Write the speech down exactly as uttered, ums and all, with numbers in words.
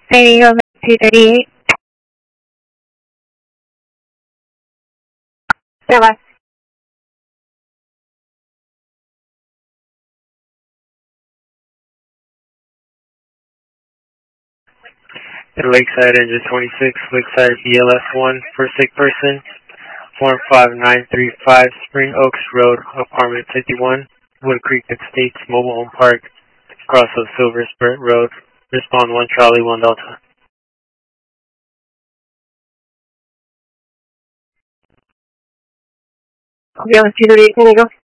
San Diego two thirty-eight. Dallas. At Lakeside, engine twenty-six, Lakeside B L S one for sick person, form five nine three five, Spring Oaks Road, apartment fifty-one, Wood Creek Estates, Mobile Home Park, across of Silver Spur Road. Respond one Charlie, one Delta. Dallas two thirty-eight, San Diego.